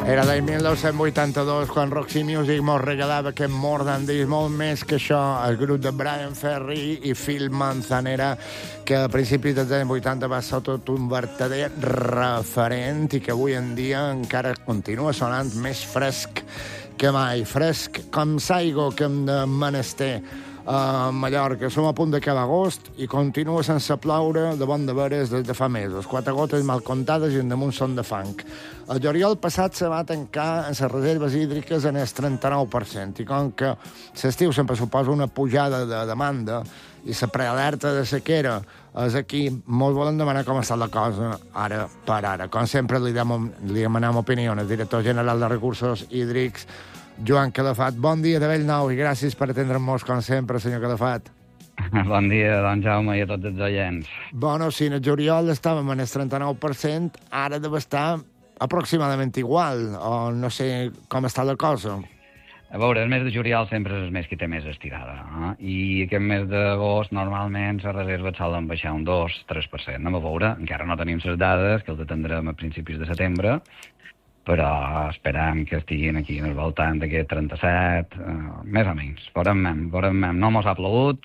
Era del 1982, quan Roxy Music mos regalava aquest More Than This, molt més que això, el grup de Brian Ferry i Phil Manzanera, que a principis dels anys 80 va ser tot un verdader referent i que avui en dia encara continua sonant més fresc que mai. Fresc com Saigo, que hem de menester a Mallorca. Som a punt d'acabar agost i continua sense ploure de bon de veres des de fa mesos. 4 gotes mal comptades i en damunt són de fang. El juliol passat se va tancar en les reserves hídriques en el 39%, i com que l'estiu sempre suposa una pujada de demanda i la prealerta de sequera és aquí, molt volen demanar com està la cosa ara per ara. Com sempre li demanem opinió al director general de Recursos Hídrics, Joan Calafat. Bon dia de bell nou i gràcies per atendre'ns com sempre, senyor Calafat. Bon dia, don Jaume, i a tots els oients. Bueno, si en el juliol estàvem en el 39%, ara deu estar aproximadament igual, o no sé com està la cosa. A veure, el mes de juliol sempre és el mes que té més estirada, eh? I aquest mes d'agost normalment les reserves solen baixar un 2-3%. Anem a veure, encara no tenim les dades, que els atendrem a principis de setembre, però esperam que estiguin aquí al voltant d'aquest 37, més o menys. Veurem. No mos ha plogut,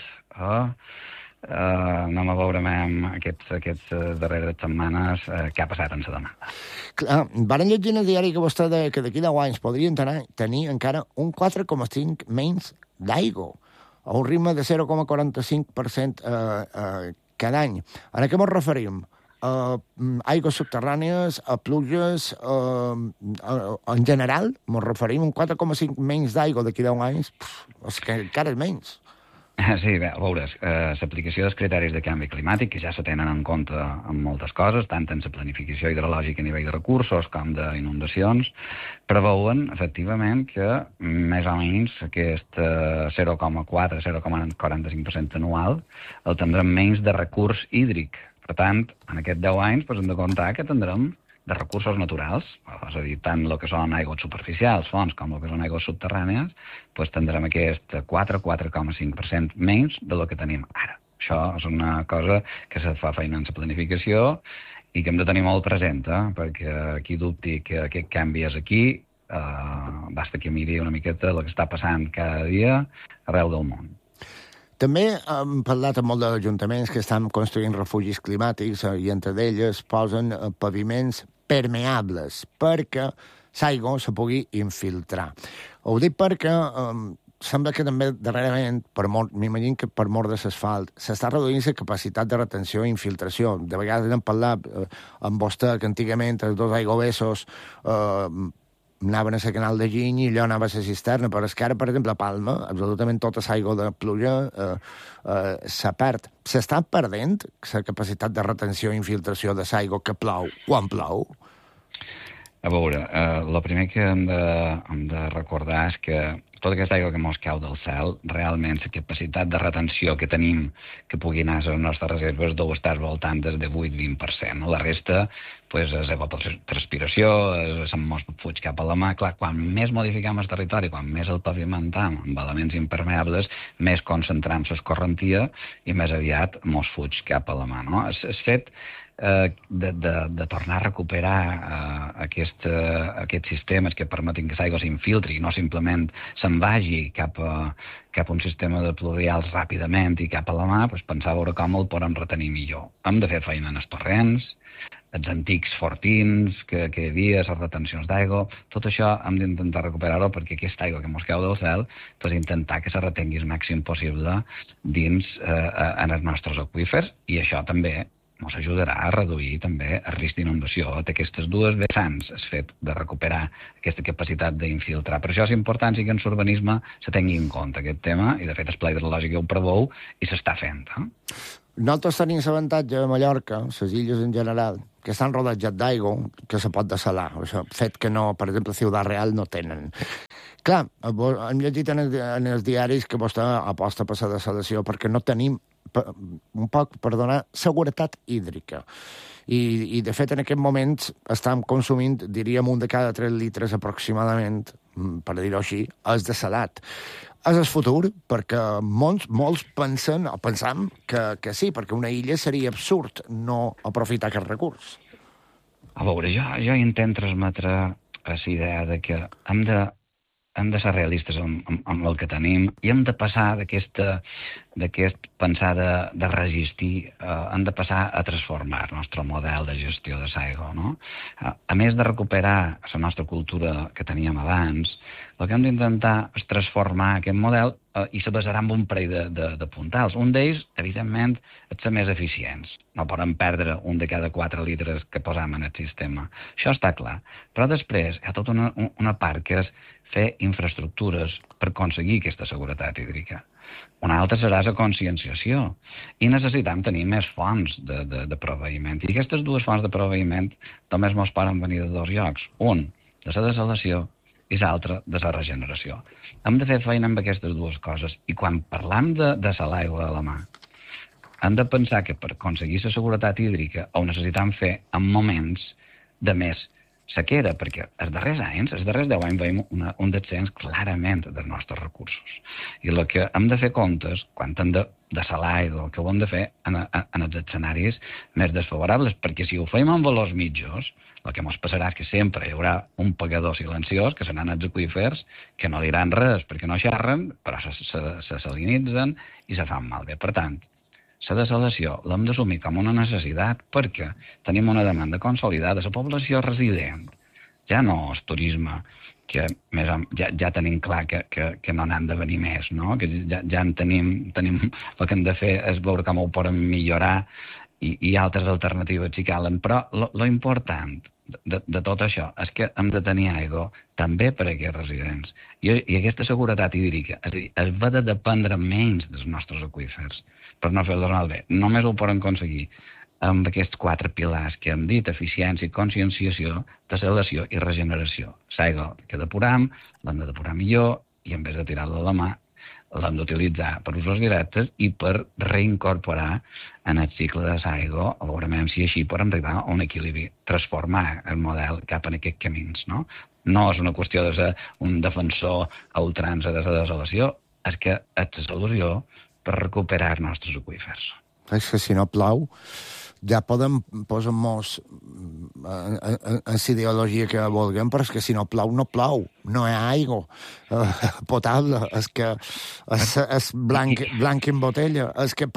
anem a veure aquestes darreres setmanes què ha passat en la demanda. Clar, varen llegir en el diari que vostè deia que d'aquí 10 anys podrien tenir encara un 4,5 menys d'aigua, a un ritme de 0,45% cada any. A què ens referim? Aigües subterrànies, a pluges, en general, ens referim un 4,5 menys d'aigua d'aquí 10 anys, és que encara és menys. Sí, bé, a veure, l'aplicació dels criteris de canvi climàtic, que ja se tenen en compte en moltes coses, tant en la planificació hidrològica a nivell de recursos com d'inundacions, preveuen, efectivament, que més o menys aquest 0,4-0,45% anual el tindrem menys de recurs hídric. Per tant, en aquests 10 anys hem de comptar que tindrem de recursos naturals, és a dir, tant el que són aigües superficials, fonts, com el que són aigües subterrànies, tindrem aquest 4,5% menys de lo que tenim ara. Això és una cosa que se fa feina en la planificació i que hem de tenir molt present, perquè qui dubti que aquest canvi és aquí, basta que miri una miqueta el que està passant cada dia arreu del món. També hem parlat amb molts d'ajuntaments que estan construint refugis climàtics i entre d'elles posen paviments permeables perquè l'aigua se pugui infiltrar. Ho dic perquè sembla que també darrerament, m'imagino que per mort de l'asfalt, s'està reduint la capacitat de retenció i infiltració. De vegades hem parlat amb vostè que antigament els dos aigüessos anaven a la canal de Giny i allò anava a la cisterna, però és que ara, per exemple, a Palma, absolutament tota l'aigua de pluja se perd. S'està perdent la capacitat de retenció i infiltració de l'aigua que plou quan plou? A veure, el primer que hem de recordar és que tota aquesta aigua que mos cau del cel, realment la capacitat de retenció que tenim que pugui anar a les nostres reserves deu estar al voltant des de 8-20%. La resta és evapotranspiració, se'n mos fuig cap a la mà. Clar, quan més modificam el territori, quan més el pavimentam amb elements impermeables, més concentram l'escorrentia i més aviat mos fuig cap a la mà. No? El fet de tornar a recuperar aquests sistemes que permetin que l'aigua s'infiltri i no simplement se'n vagi cap a un sistema de pluvials ràpidament i cap a la mà, pensar a veure com el podem retenir millor. Hem de fer feina en els torrents, els antics fortins que hi havia, les retencions d'aigua, tot això hem d'intentar recuperar-ho perquè aquesta aigua que mos cau del cel, intentar que se retengui el màxim possible dins en els nostres aqüífers, i això també ens ajudarà a reduir també el risc d'inundació. Aquestes dues vessants, el fet de recuperar aquesta capacitat d'infiltrar. Per això és important que en l'urbanisme se tingui en compte aquest tema, i de fet el pla hidrològic ho preveu i s'està fent. Nosaltres tenim l'avantatge a Mallorca, les illes en general, que estan rodejats d'aigua, que se pot dessalar. Això, fet que no, per exemple, Ciutat Real no tenen. Clar, hem llegit en els diaris que vostè aposta per la dessalació perquè no tenim un poc per donar seguretat hídrica. I de fet, en aquest moment estem consumint, diríem, 1 de cada 3 litres aproximadament, per dir-ho així, és dessalat. És el futur, perquè molts pensem que sí, perquè una illa seria absurd no aprofitar aquest recurs. A veure, jo intent transmetre la idea de que hem de ser realistes amb el que tenim i hem de passar d'aquest pensar de resistir, hem de passar a transformar el nostre model de gestió de l'aigua, no? A més de recuperar la nostra cultura que teníem abans, el que hem d'intentar és transformar aquest model i se basarà en un parell de puntals. Un d'ells, evidentment, és ser més eficients. No podem perdre un de cada 4 litres que posam en el sistema. Això està clar. Però després hi ha tota una part que és fer infraestructures per aconseguir aquesta seguretat hídrica. Una altra serà la conscienciació. I necessitem tenir més fonts de proveïment. I aquestes dues fonts de proveïment només ens poden venir de 2 llocs. Un, de la desalació, i l'altre, de la regeneració. Hem de fer feina amb aquestes dues coses. I quan parlam de l'aigua a la mà, hem de pensar que per aconseguir la seguretat hídrica ho necessitem fer en moments de més sequera, perquè els darrers 10 anys, veiem un descens clarament dels nostres recursos. I el que hem de fer comptes, quan hem de salar el que ho hem de fer en els escenaris més desfavorables, perquè si ho fem en valors mitjos, el que ens passarà és que sempre hi haurà un pagador silenciós, que seran els aqüífers, que no diran res perquè no xerren, però se salinitzen i se fan malbé. Per tant, la desalació l'hem d'assumir com una necessitat perquè tenim una demanda consolidada. La població resident ja no és turisme, que ja tenim clar que no n'han de venir més, no? Que ja en tenim el que hem de fer és veure com ho podem millorar i altres alternatives si calen. Però lo important de tot això és que hem de tenir aigua també per a aquests residents. I aquesta seguretat hídrica, és a dir, es va de dependre menys dels nostres aqüífers per no fer-los malbé. Només ho poden aconseguir amb aquests 4 pilars que hem dit: eficiència, conscienciació, desalació i regeneració. L'aigua que depuram, l'hem de depurar millor i en vez de tirar-la a la mà, l'hem d'utilitzar per usos directes i per reincorporar en el cicle de l'aigua, a veurem si així podem arribar a un equilibri, transformar el model cap en aquests camins, no? No és una qüestió de ser un defensor a ultrança de la desalació, és que és la solució per recuperar els nostres aqüífers. És que si no plou, ja podem posar-nos en la ideologia que vulguem, però és que si no plou, no plou. No hi ha aigua potable. És que és blanc en botella. És que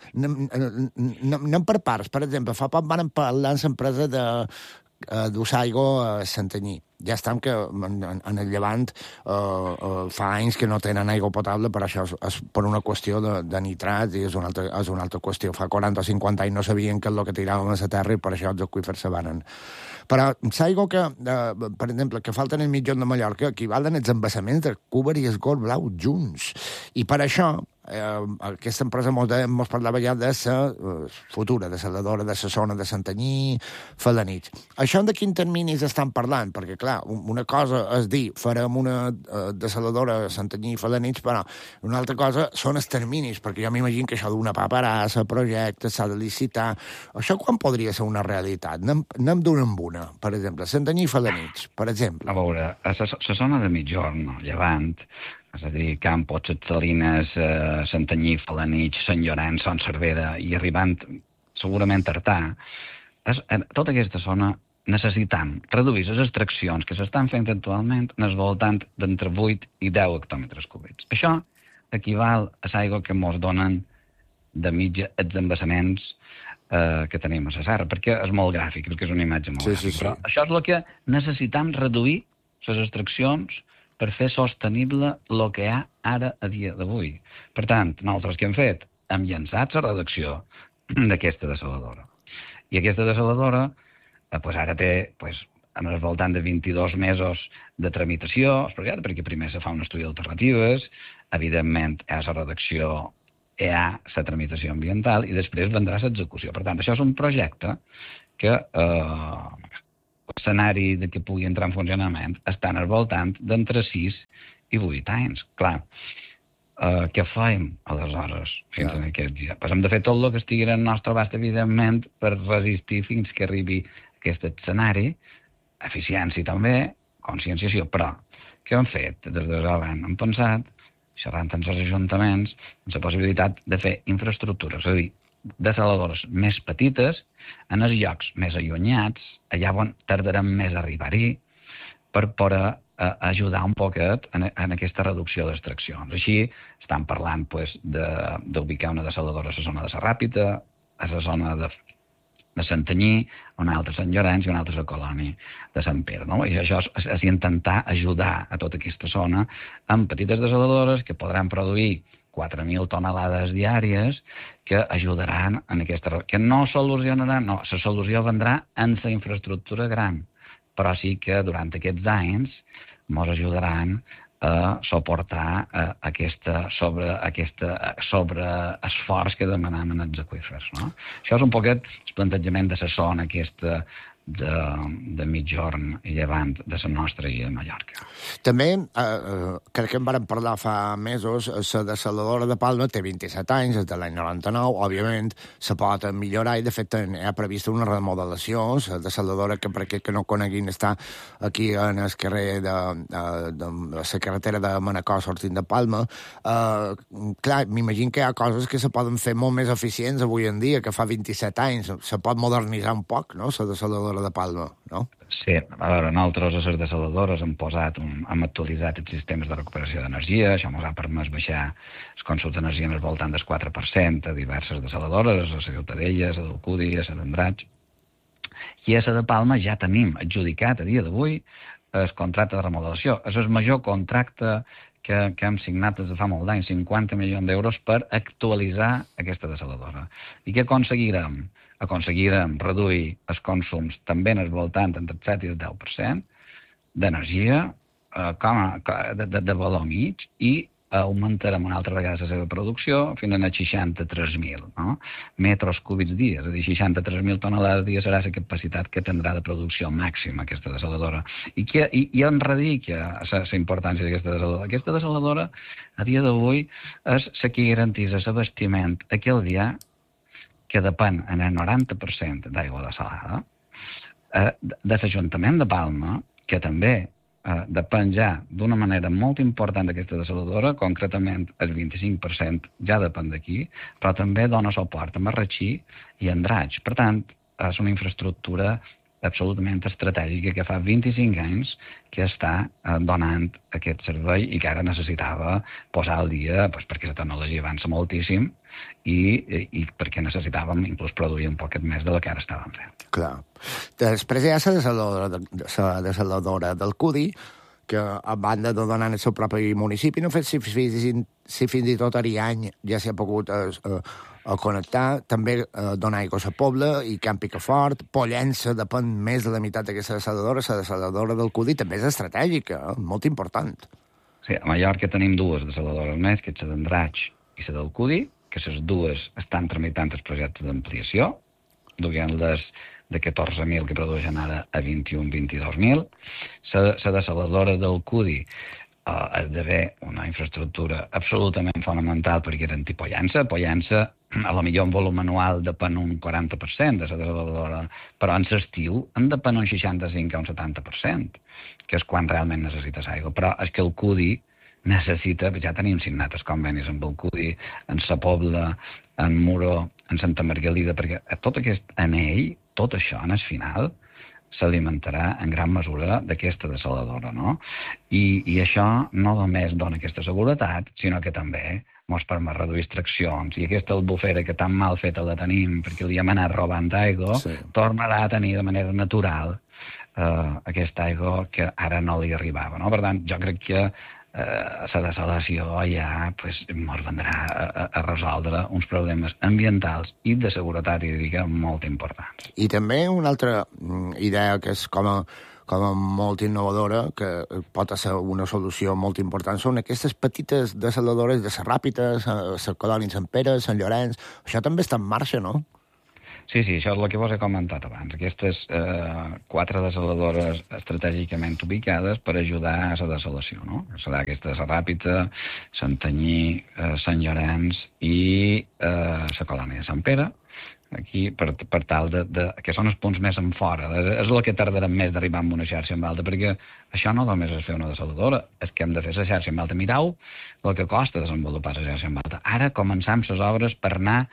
anem per parts. Per exemple, fa poc van parlar amb l'empresa d'Usaigua a Santanyí. Ja estem que en el Llevant fa anys que no tenen aigua potable, però això és per una qüestió de nitrats i és una altra qüestió. Fa 40 o 50 anys no sabien què és el que tiràvem a la terra i per això els aqüífers se van. Però l'aigua que, per exemple, que falten el mitjon de Mallorca equivalen els embassaments de Cúber i el Gorg Blau junts. I per això aquesta empresa mos parlava ja de la futura desaladora de la zona de Santanyí, Felanitx. Això de quin terminis estan parlant? Perquè, clar, una cosa és dir farem una desaladora a Santanyí i Felanitx, però una altra cosa són els terminis, perquè jo m'imagino que això d'una paperassa, projecte, s'ha de licitar. Això quan podria ser una realitat? Anem d'una en una, per exemple, Santanyí i Felanitx, per exemple. A veure, a la zona de Migjorn, Llevant, és a dir, Campos, Ses Salines, Santanyí, Felanitx, Sant Llorenç, Son Cervera i arribant segurament a Artà, tota aquesta zona necessitam reduir les extraccions que s'estan fent actualment en el voltant d'entre 8 i 10 hectòmetres cúbics. Això equival a l'aigua que ens donen de mitja els embassaments que tenim a la serra, perquè és molt gràfic, perquè és una imatge molt gràfica. Però això és el que necessitam reduir, les extraccions, per fer sostenible el que hi ha ara a dia d'avui. Per tant, nosaltres què hem fet? Hem llançat la redacció d'aquesta desaladora. I aquesta desaladora ara té en el voltant de 22 mesos de tramitació, perquè primer se fa un estudi d'alternatives, evidentment hi ha la redacció, hi ha la tramitació ambiental i després vendrà l'execució. Per tant, això és un projecte que l'escenari de que pugui entrar en funcionament estan al voltant d'entre 6 i 8 anys. Clar, què fem aleshores fins a aquest dia? Hem de fer tot el que estigui al nostre abast, evidentment, per resistir fins que arribi aquest escenari, eficiència també, conscienciació. Però què hem fet? Des de l'any hem pensat, xerrant amb els ajuntaments, la possibilitat de fer infraestructures, és a dir, desaladores més petites, en els llocs més allunyats, allà on tardarem més a arribar-hi, per poder ajudar un poquet en aquesta reducció d'extraccions. Així estan parlant d'ubicar una desaladora a la zona de la Ràpita, a la zona de Santanyí, una altra a Sant Llorenç i una altra a la colònia de Sant Pere. No? I això és intentar ajudar a tota aquesta zona amb petites desaladores que podran produir 4.000 tonelades diàries que ajudaran en aquesta... que no solucionaran, no, la solució vendrà en la infraestructura gran, però sí que durant aquests anys ens ajudaran a suportar aquest sobreesforç que demanem en els aqüífers. No? Això és un poquet el plantejament de la zona aquesta de mitjorn i llevant de la nostra illa de Mallorca. També, crec que en vàrem parlar fa mesos, la desaladora de Palma té 27 anys, és de l'any 99, òbviament se pot millorar i de fet hi ha prevista una remodelació. La desaladora, que per aquells que no coneguin, està aquí en el carrer de la carretera de Manacor sortint de Palma. Clar, m'imagino que hi ha coses que se poden fer molt més eficients avui en dia, que fa 27 anys. Se pot modernitzar un poc, no?, la desaladora de Palma, no? Sí, a veure, nosaltres a les desaladores hem actualitzat els sistemes de recuperació d'energia, això ens ha permès baixar els consums d'energia en el voltant del 4% a diverses desaladores, a la Ciutadella, a l'Alcúdia, a l'Andratx. I a la de Palma ja tenim adjudicat a dia d'avui el contracte de remodelació. És el major contracte que hem signat des de fa molt d'anys, 50 milions d'euros per actualitzar aquesta desaladora. I què aconseguirem? Aconseguirem reduir els consums també en el voltant entre el 7 i el 10% d'energia de valor mig i augmentarem una altra vegada la seva producció fins a 63.000 metres cúbics dia, és a dir, 63.000 tonelades dia serà la capacitat que tindrà de producció màxima aquesta desaladora. I en radica la importància d'aquesta desaladora. Aquesta desaladora, a dia d'avui, és la que garanteix l'abastiment aquell dia que depèn en el 90% d'aigua desalada, de l'Ajuntament de Palma, que també depèn ja d'una manera molt important d'aquesta desaladora, concretament el 25% ja depèn d'aquí, però també dona suport a Marratxí i Andratx. Per tant, és una infraestructura absolutament estratègica que fa 25 anys que està donant aquest servei i que ara necessitava posar al dia perquè la tecnologia avança moltíssim i perquè necessitàvem inclús produir un poquet més de lo que ara estàvem fent. Clar. Després hi ha la desaladora del Cudi, que a banda de donar el seu propi municipi, no sé si fins i tot Ariany ja s'hi ha pogut a connectar, també donar aigua a Pobla i Camp Picafort. Pollença depèn més de la meitat d'aquesta desaladora. La desaladora del Cudi també és estratègica, molt important. Sí, a Mallorca tenim dues desaladores més, que és la d'Andratx i la del Cudi, que les dues estan tramitant els projectes d'ampliació, duent-les de 14.000 que produeixen ara a 21-22.000. La desaladora del Cudi esdevé una infraestructura absolutament fonamental per garantir Pollença. Pollença, a lo millor en volum anual depèn un 40% de la desaladora, però en l'estiu en depèn un 65 o un 70%, que és quan realment necessites aigua. Però és que el Cudi necessita, ja tenim signat els convenis amb el Cudi, en Sa Pobla, en Muro, en Santa Margalida, perquè tot aquest anell, tot això, en el final, s'alimentarà en gran mesura d'aquesta desaladora, no? I això no només dona aquesta seguretat, sinó que també ens permet reduir extraccions. I aquesta albufera que tan mal feta la tenim, perquè li hem anat robant aigua, tornarà a tenir de manera natural aquesta aigua que ara no li arribava, no? Per tant, jo crec que la desalació ja ens vendrà a resoldre uns problemes ambientals i de seguretat hídrica molt importants. I també una altra idea que és com a molt innovadora, que pot ser una solució molt important, són aquestes petites desaladores de la Ràpita, la colònia Sant Pere, Sant Llorenç. Això també està en marxa, no? Sí, això és el que vos he comentat abans. Aquestes 4 desaladores estratègicament ubicades per ajudar a la desalació, no? Serà aquesta la Ràpita, Santanyí, Sant Llorenç i la colònia de Sant Pere, aquí per tal que són els punts més en fora. És el que tardarem més d'arribar amb una xarxa en alta, perquè això no només és fer una desaladora, és que hem de fer la xarxa en alta. Mireu el que costa desenvolupar la xarxa en alta. Ara començam les obres per anar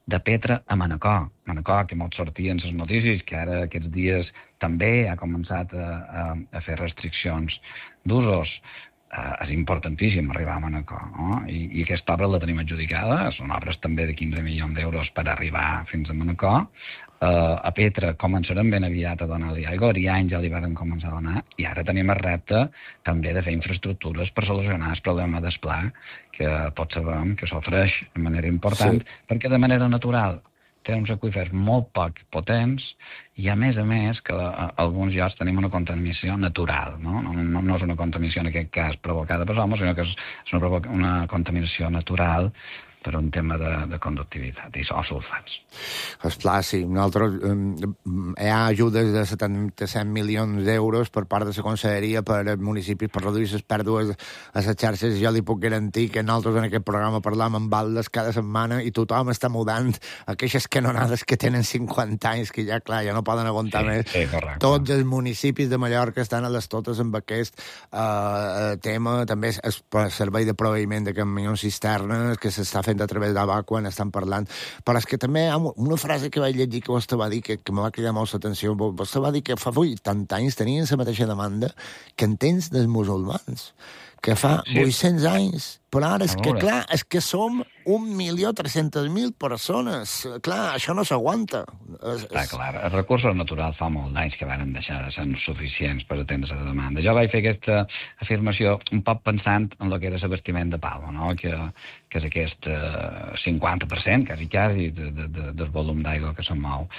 de Petra a Manacor. Manacor, que molt sortien les notícies, que ara aquests dies també ha començat a fer restriccions d'usos. És importantíssim arribar a Manacor, no? I aquesta obra la tenim adjudicada, són obres també de 15 milions d'euros per arribar fins a Manacor. A Petra començarem ben aviat a donar-li aigua, Ariany ja li van començar a donar, i ara tenim el repte també de fer infraestructures per solucionar el problema d'esplà, que tots sabem que s'ofreix de manera important, perquè de manera natural té uns aqüífers molt poc potents i, a més, que a alguns llocs tenim una contaminació natural, no? No és una contaminació, en aquest cas, provocada per l'home, sinó que és una contaminació natural per un tema de conductivitat o sulfats. Esclar, sí. Nosaltres hi ha ajudes de 77 milions d'euros per part de la Conselleria per als municipis per reduir les pèrdues a les xarxes. Jo li puc garantir que nosaltres en aquest programa parlam amb baldes cada setmana i tothom està mudant aquelles canonades que tenen 50 anys, que ja, clar, ja no poden aguantar més. Sí, correcte. Tots els municipis de Mallorca estan a les totes amb aquest tema. També el servei de proveïment de camions cisternes que s'està fent a través d'ABA quan estan parlant. Però és que també hi ha una frase que vaig llegir que vostè va dir que me va cridar molt l'atenció. Vostè va dir que fa 80 anys tenien la mateixa demanda que en temps dels musulmans, que fa 800 anys. Però ara és que, clar, és que som 1.300.000 persones. Clar, això no s'aguanta. Clar, els recursos naturals fa molt d'anys que van deixar de ser suficients per atendre la demanda. Jo vaig fer aquesta afirmació un poc pensant en el que era l'abastiment de Palma, no? Que és aquest 50%, quasi, del volum d'aigua que se'n mou.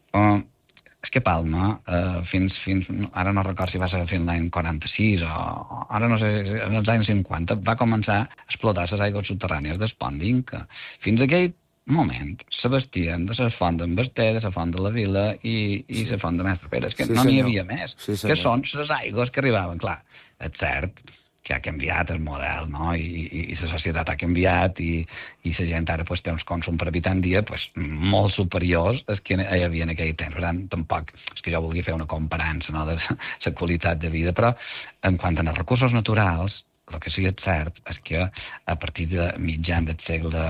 És que Palma, fins ara no recordo si va ser fins l'any 46 o ara no sé, en els anys 50, va començar a explotar les aigües subterrànies del Pont d'Inca. Fins aquell moment s'abastien de la font d'en Basté, de la font de la Vila i la font de Mestre Pere. És que no n'hi havia més. Que són les aigües que arribaven. Clar, és cert que ha canviat el model, no? I la societat ha canviat i la gent ara té uns consums per habitant dia molt superiors als que hi havia en aquell temps. Per tant, tampoc és que jo vulgui fer una comparança, no, de la qualitat de vida, però en quant als recursos naturals, el que sí que és cert és que a partir de mitjan del segle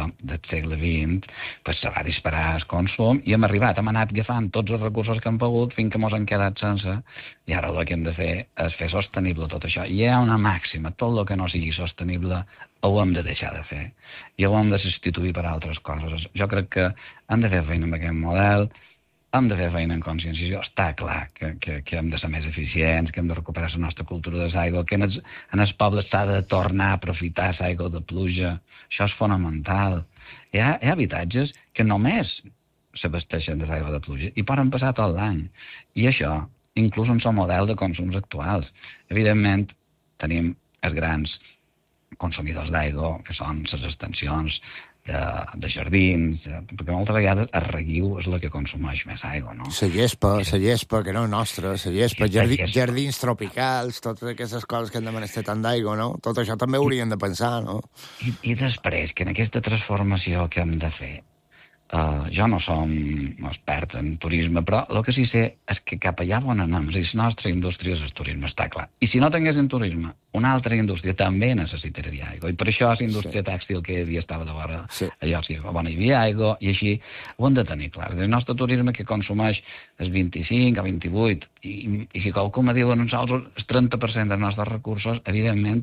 XX se va disparar el consum i hem anat agafant tots els recursos que hem pogut fins que ens han quedat sense, i ara el que hem de fer és fer sostenible tot això. I hi ha una màxima: tot el que no sigui sostenible ho hem de deixar de fer i ho hem de substituir per altres coses. Jo crec que hem de fer feina amb aquest model, hem de fer feina en conscienciació. Està clar que hem de ser més eficients, que hem de recuperar la nostra cultura de l'aigua, que en els pobles s'ha de tornar a aprofitar l'aigua de pluja. Això és fonamental. Hi ha habitatges que només s'abasteixen de l'aigua de pluja i poden passar tot l'any. I això, inclús en el model de consums actuals. Evidentment, tenim els grans consumidors d'aigua, que són les extensions de jardins, perquè moltes vegades el reguiu és el que consumeix més aigua, no? La gespa, que no és nostra, la gespa, jardins tropicals, totes aquestes coses que han de menester tant d'aigua, no? Tot això també hauríem de pensar, no? I després, que en aquesta transformació que hem de fer, jo no som expert en turisme, però el que sí sé és que cap allà on anem, la nostra indústria és el turisme, està clar. I si no tinguéssim turisme, una altra indústria també necessitaria aigua, i per això la indústria tèxtil que hi havia estava de vora, allò sí, hi havia aigua, i així ho hem de tenir clar. El nostre turisme que consumeix el 25 o 28, i si qualcú me diu a nosaltres el 30% dels nostres recursos, evidentment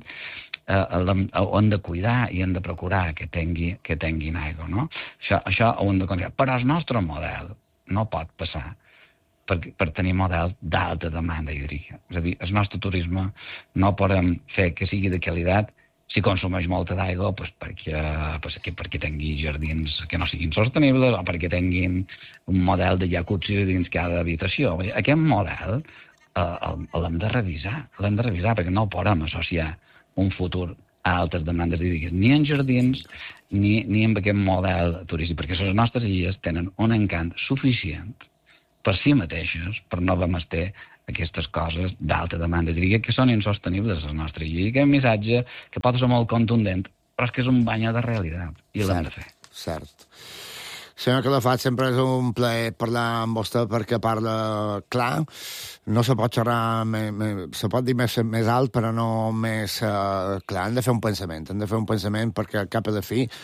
ho hem de cuidar i hem de procurar que tinguin aigua, no? Això ho hem de considerar. Però el nostre model no pot passar per tenir models d'alta demanda hídrica. És a dir, el nostre turisme no podem fer que sigui de qualitat si consumeix molta d'aigua perquè tingui jardins que no siguin sostenibles o perquè tinguin un model de jacuzzi dins cada habitació. Aquest model l'hem de revisar, perquè no podem associar un futur a altes demandes hídriques, ni en jardins ni en aquest model turístic, perquè les nostres illes tenen un encant suficient per si mateixes, per no menester aquestes coses d'alta demanda hídrica que són insostenibles a les nostres illes. I aquest missatge, que pot ser molt contundent, però és que és un bany de realitat, i l'hem de fer. Cert. Senyor Calafat, sempre és un plaer parlar amb vostè perquè parla clar. No se pot xerrar, se pot dir més alt, però no més clar. Hem de fer un pensament perquè al cap i a la fi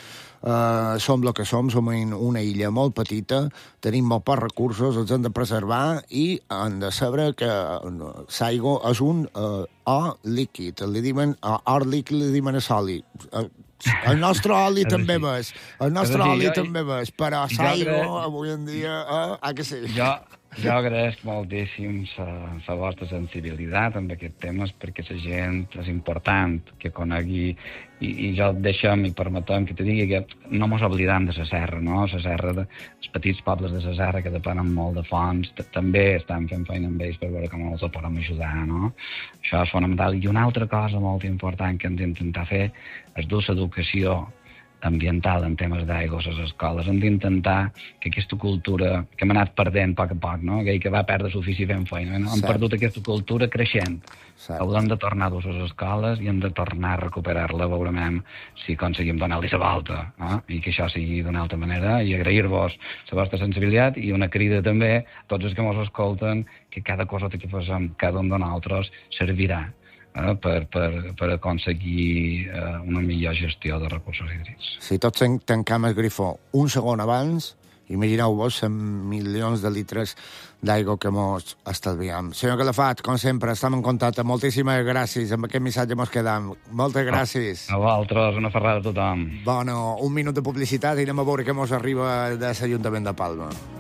som el que som una illa molt petita, tenim molt pocs recursos, els hem de preservar i hem de saber que l'aigua és un or líquid. Li diuen or líquid, li diuen a soli. El nostre oli també ves. El nostre oli també ves, però l'aigua avui en dia que sí. Jo agraeix moltíssim la vostra sensibilitat amb aquests temes, perquè la gent és important que conegui, i jo deixem i permetem que te digui que no mos oblidem de la serra, no? La serra, els petits pobles de la serra que depenen molt de fonts, també estan fent feina amb ells per veure com els podem ajudar, no? Això és fonamental. I una altra cosa molt important que hem d'intentar fer és dur l'educació ambiental en temes d'aigua a les escoles. Hem d'intentar que aquesta cultura que hem anat perdent a poc, no? Aquell que va perdre l'ofici fent feina, no? Hem perdut aquesta cultura creixent. Haurem de tornar a les escoles i hem de tornar a recuperar-la, veurem si aconseguim donar-li la volta, no? I que això sigui d'una altra manera, i agrair-vos la vostra sensibilitat i una crida també a tots els que ens escolten que cada cosa que fem cada un de nosaltres servirà per aconseguir una millor gestió de recursos hídrics. Si tots tancam el grifó un segon abans, imagineu-vos milions de litres d'aigua que mos estalviem. Senyor Calafat, com sempre, estem en contacte. Moltíssimes gràcies. Amb aquest missatge mos quedam. Moltes gràcies. A vosaltres, una ferrada a tothom. Bueno, un minut de publicitat i anem a veure què mos arriba de l'Ajuntament de Palma.